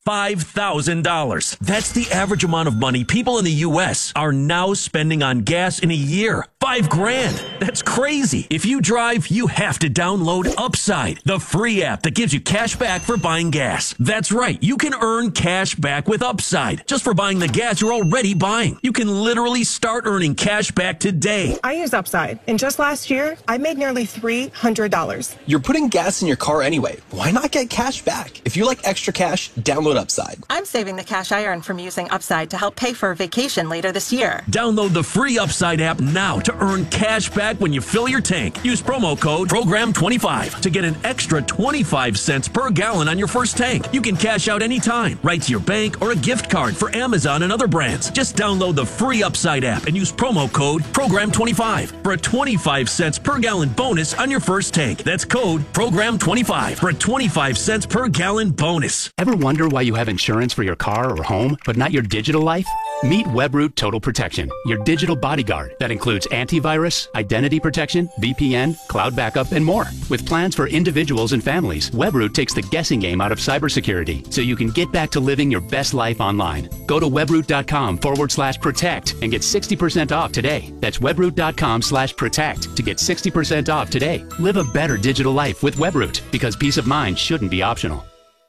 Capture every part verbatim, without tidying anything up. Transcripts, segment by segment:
five thousand dollars. That's the average amount of money people in the U S are now spending on gas in a year. Five grand. That's crazy. If you drive, you have to download Upside, the free app that gives you cash back for buying gas. That's right. You can earn cash back with Upside just for buying the gas you're already buying. You can literally start earning cash back today. I use Upside, and just last year, I made nearly three hundred dollars. You're putting gas in your car anyway. Why not get cash back? If you like extra cash, download Upside. I'm saving the cash I earn from using Upside to help pay for a vacation later this year. Download the free Upside app now to earn cash back when you fill your tank. Use promo code program twenty-five to get an extra twenty-five cents per gallon on your first tank. You can cash out anytime, right to your bank or a gift card for Amazon and other brands. Just download the free Upside app and use promo code program twenty-five for a twenty-five cents per gallon bonus on your first tank. That's code program twenty-five for a twenty-five cents per gallon bonus. Ever wonder why you have insurance for your car or home, but not your digital life? Meet Webroot Total Protection, your digital bodyguard that includes antivirus, identity protection, V P N, cloud backup, and more. With plans for individuals and families, Webroot takes the guessing game out of cybersecurity so you can get back to living your best life online. Go to webroot.com forward slash protect and get sixty percent off today. That's webroot.com slash protect to get sixty percent off today. Live a better digital life with Webroot, because peace of mind shouldn't be optional.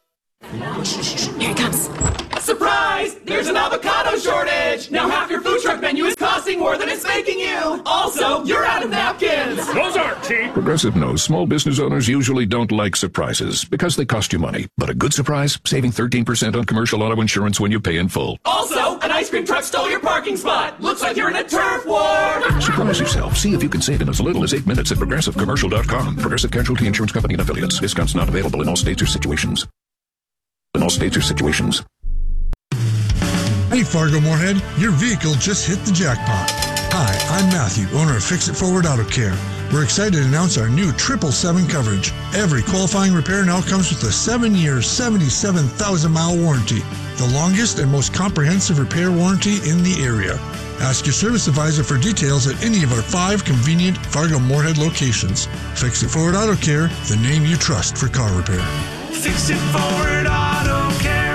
Here it comes. Surprise! There's an avocado shortage! Now half your food truck menu is costing more than it's making you! Also, you're out of napkins! Those aren't cheap! Progressive knows small business owners usually don't like surprises because they cost you money. But a good surprise? Saving thirteen percent on commercial auto insurance when you pay in full. Also, an ice cream truck stole your parking spot! Looks like you're in a turf war! Surprise yourself. See if you can save in as little as eight minutes at progressive commercial dot com. Progressive Casualty Insurance Company and Affiliates. Discounts not available in all states or situations. In all states or situations. Hey Fargo Moorhead, your vehicle just hit the jackpot. Hi, I'm Matthew, owner of Fix It Forward Auto Care. We're excited to announce our new triple seven coverage. Every qualifying repair now comes with a seven-year, seventy-seven thousand mile warranty, the longest and most comprehensive repair warranty in the area. Ask your service advisor for details at any of our five convenient Fargo Moorhead locations. Fix It Forward Auto Care, the name you trust for car repair. Fix It Forward Auto Care.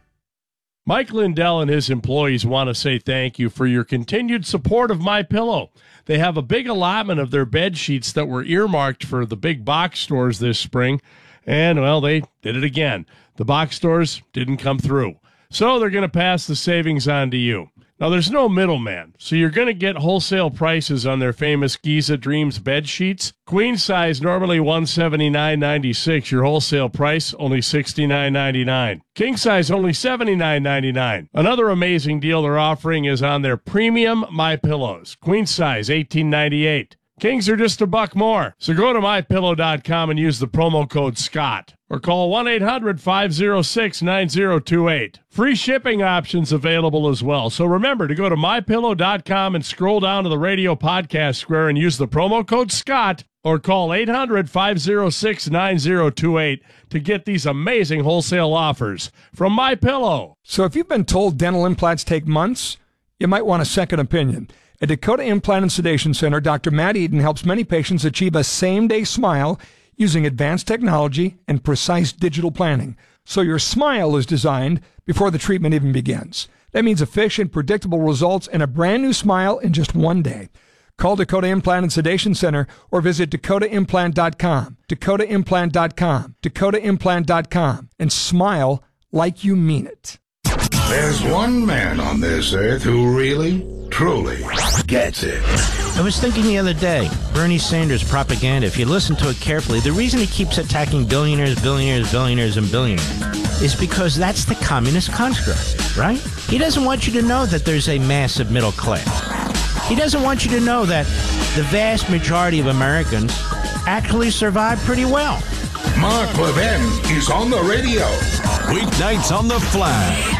Mike Lindell and his employees want to say thank you for your continued support of MyPillow. They have a big allotment of their bed sheets that were earmarked for the big box stores this spring, and, well, they did it again. The box stores didn't come through, so they're going to pass the savings on to you. Now, there's no middleman, so you're going to get wholesale prices on their famous Giza Dreams bed sheets. Queen size, normally one hundred seventy-nine dollars and ninety-six cents. Your wholesale price, only sixty-nine dollars and ninety-nine cents. King size, only seventy-nine dollars and ninety-nine cents. Another amazing deal they're offering is on their premium MyPillows. Queen size, eighteen dollars and ninety-eight cents. Kings are just a buck more. So go to my pillow dot com and use the promo code SCOTT. Or call one eight hundred five oh six nine oh two eight. Free shipping options available as well. So remember to go to my pillow dot com and scroll down to the radio podcast square and use the promo code SCOTT, or call eight hundred five oh six nine oh two eight to get these amazing wholesale offers from MyPillow. So if you've been told dental implants take months, you might want a second opinion. At Dakota Implant and Sedation Center, Doctor Matt Eden helps many patients achieve a same-day smile using advanced technology and precise digital planning. So your smile is designed before the treatment even begins. That means efficient, predictable results and a brand new smile in just one day. Call Dakota Implant and Sedation Center or visit dakota implant dot com, dakota implant dot com, dakota implant dot com, and smile like you mean it. There's one man on this earth who really, truly gets it. I was thinking the other day, Bernie Sanders' propaganda, if you listen to it carefully, the reason he keeps attacking billionaires, billionaires, billionaires, and billionaires is because that's the communist construct, right? He doesn't want you to know that there's a massive middle class. He doesn't want you to know that the vast majority of Americans actually survive pretty well. Mark Levin is on the radio. Weeknights on the Flag.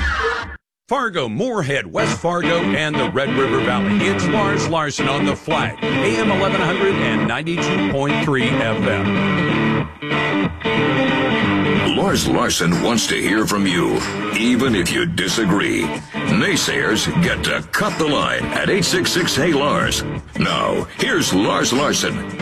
Fargo, Moorhead, West Fargo, and the Red River Valley. It's Lars Larson on the Flag, A M eleven hundred and ninety-two point three F M. Lars Larson wants to hear from you, even if you disagree. Naysayers get to cut the line at eight six six, Hey Lars. Now, here's Lars Larson.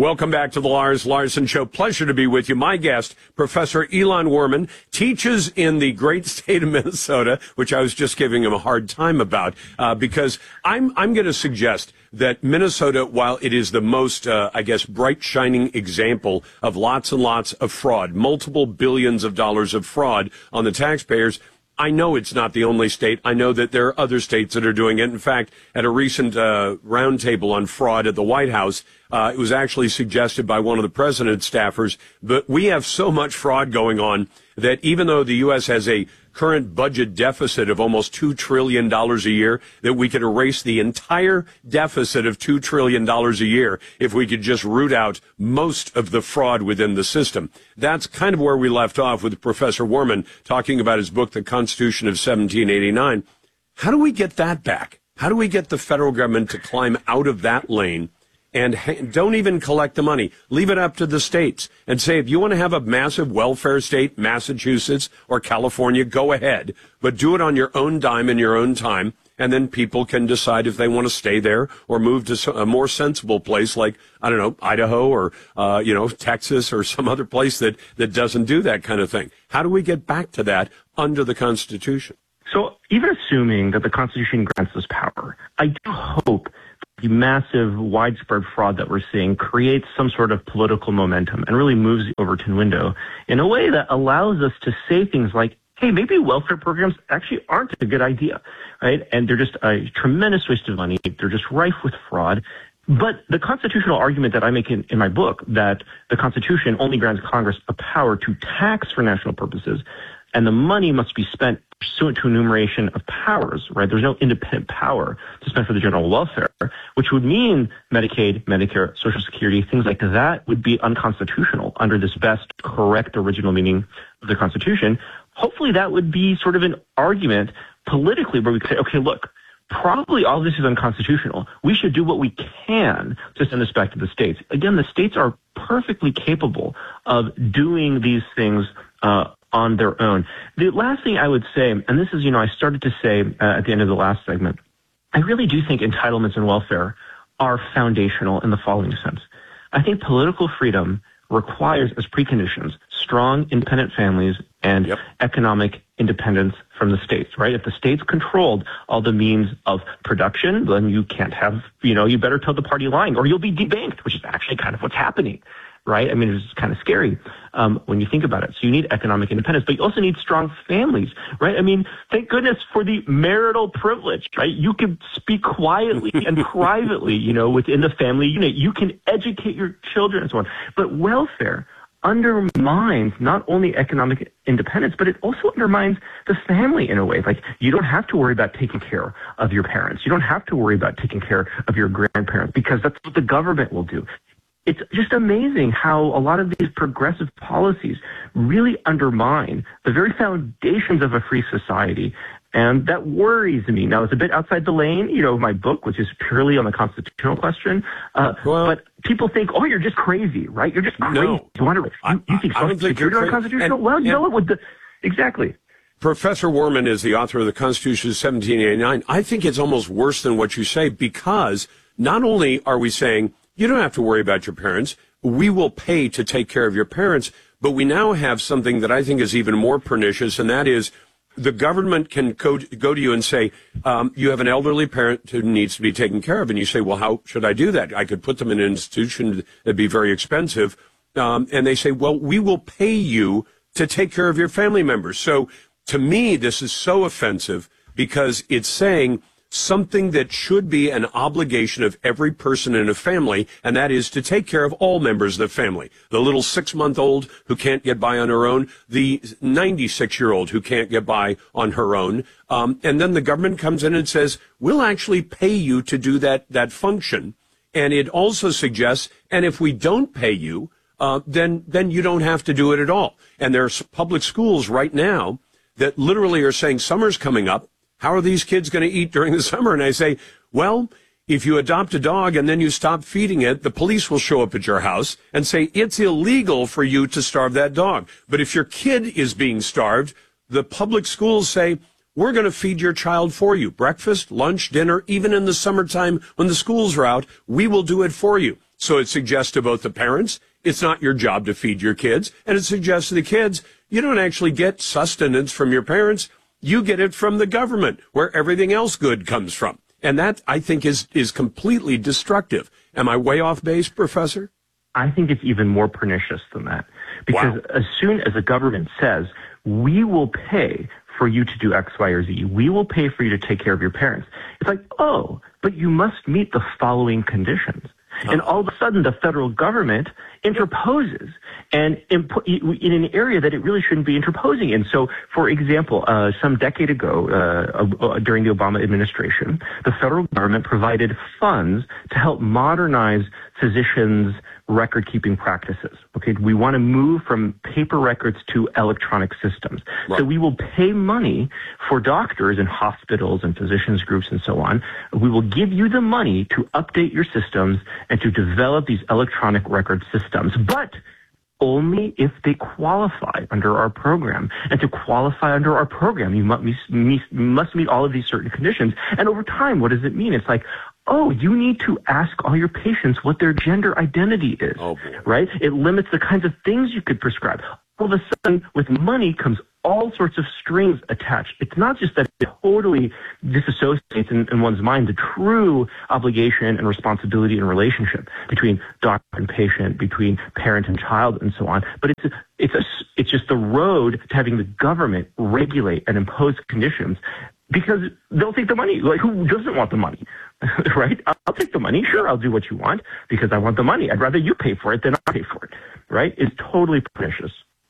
Welcome back to the Lars Larson Show. Pleasure to be with you. My guest, Professor Elon Werman, teaches in the great state of Minnesota, which I was just giving him a hard time about, uh, because I'm I'm going to suggest that Minnesota, while it is the most, uh, I guess, bright, shining example of lots and lots of fraud, multiple billions of dollars of fraud on the taxpayers, I know it's not the only state. I know that there are other states that are doing it. In fact, at a recent uh, roundtable on fraud at the White House, uh, it was actually suggested by one of the president's staffers that we have so much fraud going on that even though the U S has a current budget deficit of almost two trillion dollars a year, that we could erase the entire deficit of two trillion dollars a year if we could just root out most of the fraud within the system. That's kind of where we left off with Professor Werman talking about his book, The Constitution of seventeen eighty-nine. How do we get that back? How do we get the federal government to climb out of that lane and ha- don't even collect the money? Leave it up to the states and say, if you want to have a massive welfare state, Massachusetts or California, go ahead, but do it on your own dime and your own time. And then people can decide if they want to stay there or move to a more sensible place like, I don't know, Idaho or, uh, you know, Texas or some other place that, that doesn't do that kind of thing. How do we get back to that under the Constitution? So even assuming that the Constitution grants us power, I do hope the massive widespread fraud that we're seeing creates some sort of political momentum and really moves the Overton window in a way that allows us to say things like, hey, maybe welfare programs actually aren't a good idea, right? And they're just a tremendous waste of money. They're just rife with fraud. But the constitutional argument that I make in, in my book, that the Constitution only grants Congress a power to tax for national purposes, and the money must be spent pursuant to enumeration of powers, right? There's no independent power to spend for the general welfare, which would mean Medicaid, Medicare, Social Security, things like that would be unconstitutional under this best correct original meaning of the Constitution. Hopefully that would be sort of an argument politically where we could say, okay, look, probably all this is unconstitutional. We should do what we can to send this back to the states. Again, the states are perfectly capable of doing these things uh, on their own. The last thing I would say, and this is, you know, I started to say uh, at the end of the last segment, I really do think entitlements and welfare are foundational in the following sense. I think political freedom requires as preconditions strong, independent families and yep. economic independence from the states, right? If the states controlled all the means of production, then you can't have, you know, you better tell the party lying or you'll be debanked, which is actually kind of what's happening, right? I mean, it's kind of scary um, when you think about it. So you need economic independence, but you also need strong families, right? I mean, thank goodness for the marital privilege, right? You can speak quietly and privately, you know, within the family unit. You can educate your children and so on. But welfare undermines not only economic independence, but it also undermines the family in a way. Like, you don't have to worry about taking care of your parents. You don't have to worry about taking care of your grandparents because that's what the government will do. It's just amazing how a lot of these progressive policies really undermine the very foundations of a free society. And that worries me. Now, it's a bit outside the lane, you know, of my book, which is purely on the constitutional question. Uh, well, but people think, oh, you're just crazy, right? You're just crazy. No, you, want to, you, you think Social Security is unconstitutional? Well, you know what? With the, exactly. Professor Werman is the author of the Constitution of seventeen eighty-nine. I think it's almost worse than what you say, because not only are we saying you don't have to worry about your parents, we will pay to take care of your parents, but we now have something that I think is even more pernicious, and that is the government can go, go to you and say, um, you have an elderly parent who needs to be taken care of. And you say, well, how should I do that? I could put them in an institution that'd be very expensive. Um, and they say, well, we will pay you to take care of your family members. So to me, this is so offensive because it's saying something that should be an obligation of every person in a family, and that is to take care of all members of the family. The little six-month-old who can't get by on her own, the ninety-six-year-old who can't get by on her own, um, and then the government comes in and says, we'll actually pay you to do that, that function. And it also suggests, and if we don't pay you, uh, then, then you don't have to do it at all. And there's public schools right now that literally are saying, summer's coming up. How are these kids going to eat during the summer? And I say, well, if you adopt a dog and then you stop feeding it, the police will show up at your house and say it's illegal for you to starve that dog. But if your kid is being starved, the public schools say, we're going to feed your child for you. Breakfast, lunch, dinner, even in the summertime when the schools are out, we will do it for you. So it suggests to both the parents, it's not your job to feed your kids. And it suggests to the kids, you don't actually get sustenance from your parents. You get it from the government, where everything else good comes from. And that, I think, is, is completely destructive. Am I way off base, Professor? I think it's even more pernicious than that. Because wow. as soon as the government says, we will pay for you to do X, Y, or Z, we will pay for you to take care of your parents, it's like, oh, but you must meet the following conditions. And all of a sudden, the federal government interposes and imp- in an area that it really shouldn't be interposing in. So, for example, uh, some decade ago, uh, uh, during the Obama administration, the federal government provided funds to help modernize physicians' record-keeping practices. Okay, we want to move from paper records to electronic systems. Right. So we will pay money for doctors and hospitals and physicians groups and so on. We will give you the money to update your systems and to develop these electronic record systems, but only if they qualify under our program. And to qualify under our program, you must meet, must meet all of these certain conditions. And over time, what does it mean? It's like, oh, you need to ask all your patients what their gender identity is, oh, right? It limits the kinds of things you could prescribe. All of a sudden, with money comes all sorts of strings attached. It's not just that it totally disassociates in, in one's mind the true obligation and responsibility and relationship between doctor and patient, between parent and child, and so on, but it's a, it's a, it's just the road to having the government regulate and impose conditions, because they'll take the money. Like, who doesn't want the money, right? I'll, I'll take the money. Sure, I'll do what you want because I want the money. I'd rather you pay for it than I pay for it, right? It's totally pernicious.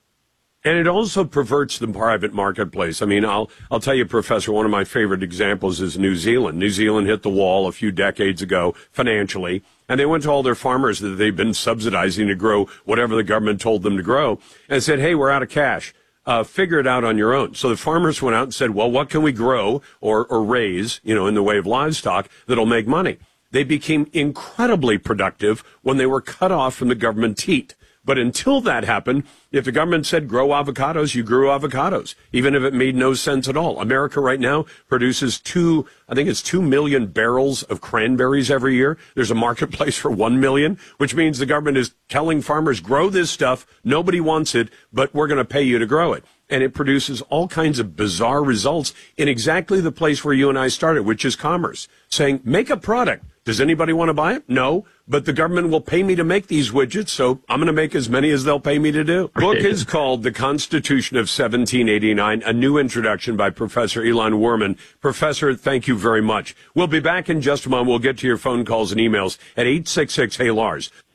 And it also perverts the private marketplace. I mean, I'll I'll tell you, Professor, one of my favorite examples is New Zealand. New Zealand hit the wall a few decades ago financially, and they went to all their farmers that they've been subsidizing to grow whatever the government told them to grow, and said, hey, we're out of cash. Uh, figure it out on your own. So the farmers went out and said, well, what can we grow or, or raise, you know, in the way of livestock that'll make money? They became incredibly productive when they were cut off from the government teat. But until that happened, if the government said grow avocados, you grew avocados, even if it made no sense at all. America right now produces two, I think it's two million barrels of cranberries every year. There's a marketplace for one million, which means the government is telling farmers, grow this stuff. Nobody wants it, but we're going to pay you to grow it. And it produces all kinds of bizarre results in exactly the place where you and I started, which is commerce, saying, make a product. Does anybody want to buy it? No, but the government will pay me to make these widgets, so I'm going to make as many as they'll pay me to do. The book is called The Constitution of seventeen eighty-nine, a new introduction by Professor Elon Werman. Professor, thank you very much. We'll be back in just a moment. We'll get to your phone calls and emails at eight six six, hey Lars.